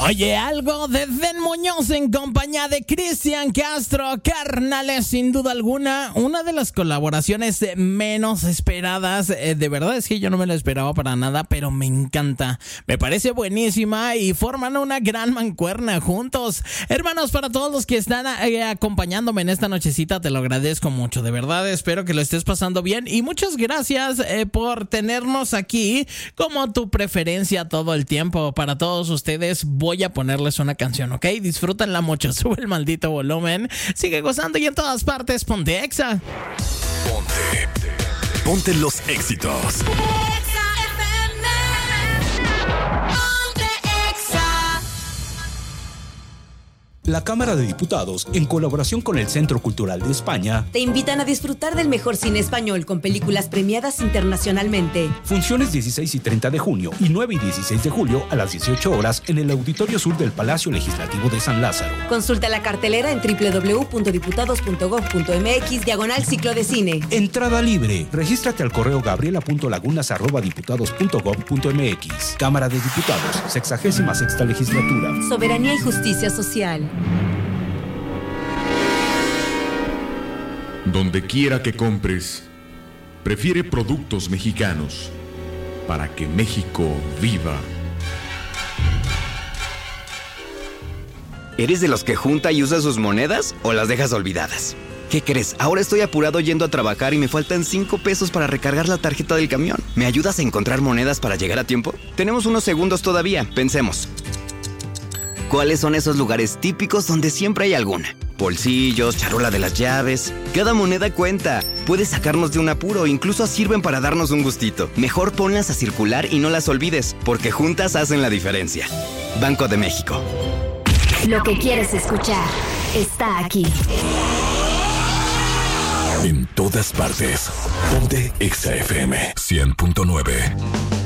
Oye, algo de Den Muñoz en compañía de Cristian Castro, carnales, sin duda alguna, una de las colaboraciones menos esperadas. De verdad es que yo no me lo esperaba para nada, pero me encanta. Me parece buenísima y forman una gran mancuerna juntos. Hermanos, para todos los que están acompañándome en esta nochecita, te lo agradezco mucho. De verdad, espero que lo estés pasando bien y muchas gracias por tenernos aquí como tu preferencia todo el tiempo. Para todos ustedes, voy a ponerles una canción, ¿ok? Disfrútenla mucho, sube el maldito volumen, sigue gozando y en todas partes ponte Exa. Ponte los éxitos. La Cámara de Diputados, en colaboración con el Centro Cultural de España, te invitan a disfrutar del mejor cine español con películas premiadas internacionalmente. Funciones 16 y 30 de junio y 9 y 16 de julio a las 18 horas en el Auditorio Sur del Palacio Legislativo de San Lázaro. Consulta la cartelera en www.diputados.gov.mx/ciclo de cine. Entrada libre. Regístrate al correo gabriela.lagunas@diputados.gov.mx. Cámara de Diputados, 66ª Legislatura. Soberanía y justicia social. Donde quiera que compres, prefiere productos mexicanos para que México viva. ¿Eres de los que junta y usa sus monedas o las dejas olvidadas? ¿Qué crees? Ahora estoy apurado yendo a trabajar y me faltan 5 pesos para recargar la tarjeta del camión. ¿Me ayudas a encontrar monedas para llegar a tiempo? Tenemos unos segundos todavía, pensemos. ¿Cuáles son esos lugares típicos donde siempre hay alguna? Bolsillos, charola de las llaves. Cada moneda cuenta. Puedes sacarnos de un apuro, incluso sirven para darnos un gustito. Mejor ponlas a circular y no las olvides, porque juntas hacen la diferencia. Banco de México. Lo que quieres escuchar está aquí. En todas partes. Ponte Exa FM 100.9.